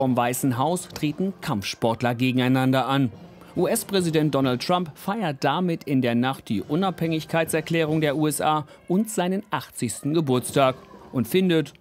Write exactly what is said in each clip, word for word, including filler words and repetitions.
Vom Weißen Haus treten Kampfsportler gegeneinander an. U S-Präsident Donald Trump feiert damit in der Nacht die Unabhängigkeitserklärung der U S A und seinen achtzigsten Geburtstag und findet,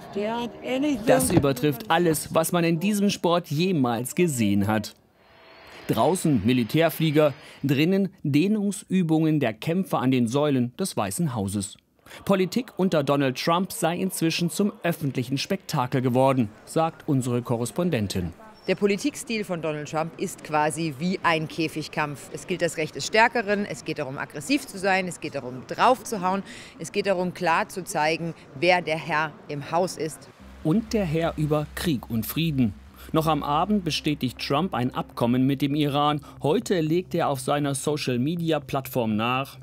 das übertrifft alles, was man in diesem Sport jemals gesehen hat. Draußen Militärflieger, drinnen Dehnungsübungen der Kämpfer an den Säulen des Weißen Hauses. Politik unter Donald Trump sei inzwischen zum öffentlichen Spektakel geworden, sagt unsere Korrespondentin. Der Politikstil von Donald Trump ist quasi wie ein Käfigkampf. Es gilt das Recht des Stärkeren, es geht darum, aggressiv zu sein, es geht darum, draufzuhauen, es geht darum, klar zu zeigen, wer der Herr im Haus ist. Und der Herr über Krieg und Frieden. Noch am Abend bestätigt Trump ein Abkommen mit dem Iran. Heute legt er auf seiner Social-Media-Plattform nach: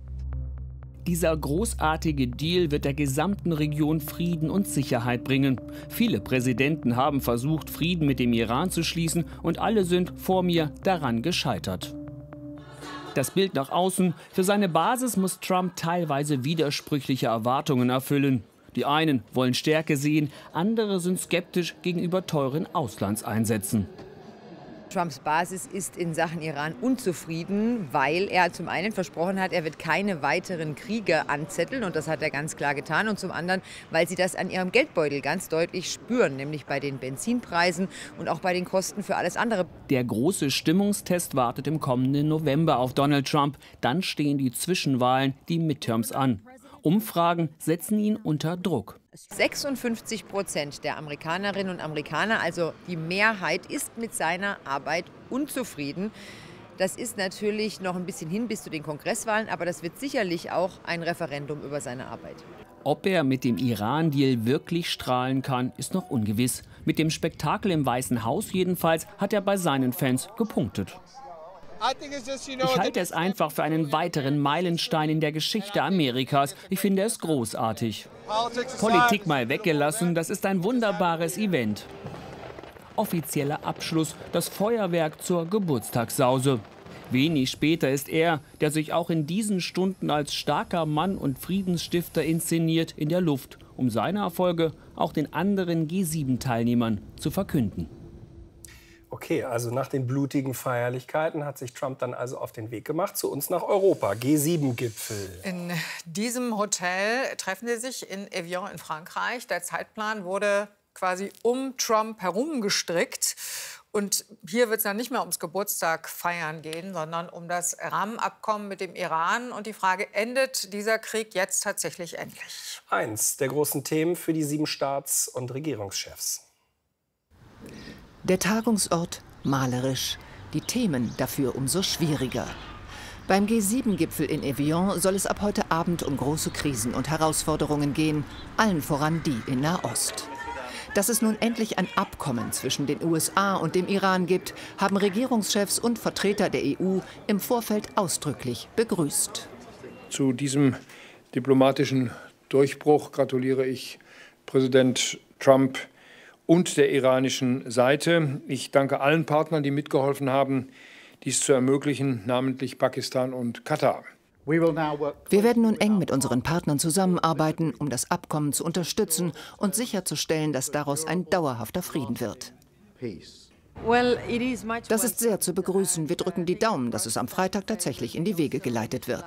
Dieser großartige Deal wird der gesamten Region Frieden und Sicherheit bringen. Viele Präsidenten haben versucht, Frieden mit dem Iran zu schließen, und alle sind vor mir daran gescheitert. Das Bild nach außen: Für seine Basis muss Trump teilweise widersprüchliche Erwartungen erfüllen. Die einen wollen Stärke sehen, andere sind skeptisch gegenüber teuren Auslandseinsätzen. Trumps Basis ist in Sachen Iran unzufrieden, weil er zum einen versprochen hat, er wird keine weiteren Kriege anzetteln, und das hat er ganz klar getan, und zum anderen, weil sie das an ihrem Geldbeutel ganz deutlich spüren, nämlich bei den Benzinpreisen und auch bei den Kosten für alles andere. Der große Stimmungstest wartet im kommenden November auf Donald Trump. Dann stehen die Zwischenwahlen, die Midterms, an. Umfragen setzen ihn unter Druck. sechsundfünfzig Prozent der Amerikanerinnen und Amerikaner, also die Mehrheit, ist mit seiner Arbeit unzufrieden. Das ist natürlich noch ein bisschen hin bis zu den Kongresswahlen, aber das wird sicherlich auch ein Referendum über seine Arbeit. Ob er mit dem Iran-Deal wirklich strahlen kann, ist noch ungewiss. Mit dem Spektakel im Weißen Haus jedenfalls hat er bei seinen Fans gepunktet. Ich halte es einfach für einen weiteren Meilenstein in der Geschichte Amerikas. Ich finde es großartig. Politik mal weggelassen, das ist ein wunderbares Event. Offizieller Abschluss, das Feuerwerk zur Geburtstagssause. Wenig später ist er, der sich auch in diesen Stunden als starker Mann und Friedensstifter inszeniert, in der Luft, um seine Erfolge auch den anderen G sieben Teilnehmern zu verkünden. Okay, also nach den blutigen Feierlichkeiten hat sich Trump dann also auf den Weg gemacht zu uns nach Europa. G sieben Gipfel. In diesem Hotel treffen sie sich in Evian in Frankreich. Der Zeitplan wurde quasi um Trump herum gestrickt. Und hier wird es dann nicht mehr ums Geburtstag feiern gehen, sondern um das Rahmenabkommen mit dem Iran. Und die Frage: Endet dieser Krieg jetzt tatsächlich endlich? Eins der großen Themen für die sieben Staats- und Regierungschefs. Der Tagungsort malerisch, die Themen dafür umso schwieriger. Beim G sieben Gipfel in Evian soll es ab heute Abend um große Krisen und Herausforderungen gehen, allen voran die in Nahost. Dass es nun endlich ein Abkommen zwischen den U S A und dem Iran gibt, haben Regierungschefs und Vertreter der E U im Vorfeld ausdrücklich begrüßt. Zu diesem diplomatischen Durchbruch gratuliere ich Präsident Trump und der iranischen Seite. Ich danke allen Partnern, die mitgeholfen haben, dies zu ermöglichen, namentlich Pakistan und Katar. Wir werden nun eng mit unseren Partnern zusammenarbeiten, um das Abkommen zu unterstützen und sicherzustellen, dass daraus ein dauerhafter Frieden wird. Das ist sehr zu begrüßen. Wir drücken die Daumen, dass es am Freitag tatsächlich in die Wege geleitet wird.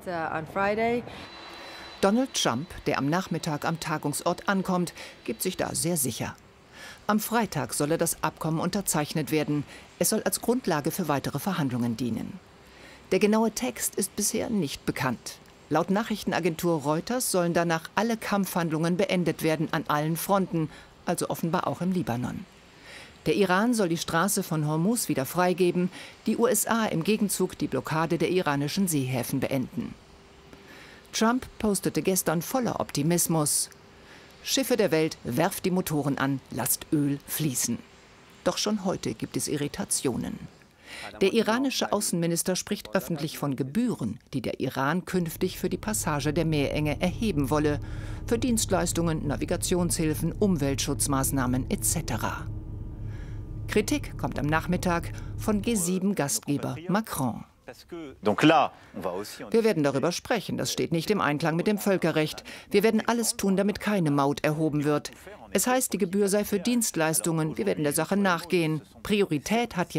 Donald Trump, der am Nachmittag am Tagungsort ankommt, gibt sich da sehr sicher. Am Freitag solle das Abkommen unterzeichnet werden. Es soll als Grundlage für weitere Verhandlungen dienen. Der genaue Text ist bisher nicht bekannt. Laut Nachrichtenagentur Reuters sollen danach alle Kampfhandlungen beendet werden an allen Fronten, also offenbar auch im Libanon. Der Iran soll die Straße von Hormuz wieder freigeben, die U S A im Gegenzug die Blockade der iranischen Seehäfen beenden. Trump postete gestern voller Optimismus: Schiffe der Welt, werft die Motoren an, lasst Öl fließen. Doch schon heute gibt es Irritationen. Der iranische Außenminister spricht öffentlich von Gebühren, die der Iran künftig für die Passage der Meerenge erheben wolle, für Dienstleistungen, Navigationshilfen, Umweltschutzmaßnahmen et cetera. Kritik kommt am Nachmittag von G sieben Gastgeber Macron. Wir werden darüber sprechen. Das steht nicht im Einklang mit dem Völkerrecht. Wir werden alles tun, damit keine Maut erhoben wird. Es heißt, die Gebühr sei für Dienstleistungen. Wir werden der Sache nachgehen. Priorität hat jetzt